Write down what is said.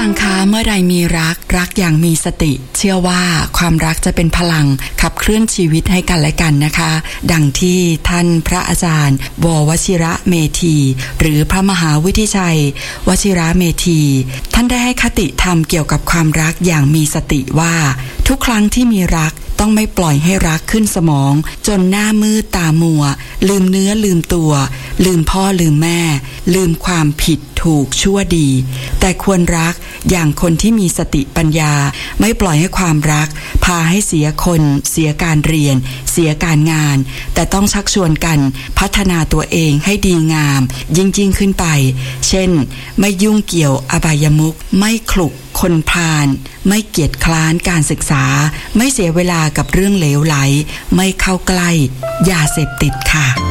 ฟังคะเมื่อใดมีรักอย่างมีสติเชื่อว่าความรักจะเป็นพลังขับเคลื่อนชีวิตให้กันและกันนะคะดังที่ท่านพระอาจารย์ว.วชิระเมธีหรือพระมหาวิทิชัยวชิระเมธีท่านได้ให้คติธรรมเกี่ยวกับความรักอย่างมีสติว่าทุกครั้งที่มีรักต้องไม่ปล่อยให้รักขึ้นสมองจนหน้ามืดตามัวลืมเนื้อลืมตัวลืมพ่อลืมแม่ลืมความผิดถูกชั่วดีแต่ควรรักอย่างคนที่มีสติปัญญาไม่ปล่อยให้ความรักพาให้เสียคนเสียการเรียนเสียการงานแต่ต้องชักชวนกันพัฒนาตัวเองให้ดีงามยิ่งขึ้นไปเช่นไม่ยุ่งเกี่ยวอบายมุขไม่คลุกคนพาลไม่เกียจคร้านการศึกษาไม่เสียเวลากับเรื่องเหลวไหลไม่เข้าใกล้ยาเสพติดค่ะ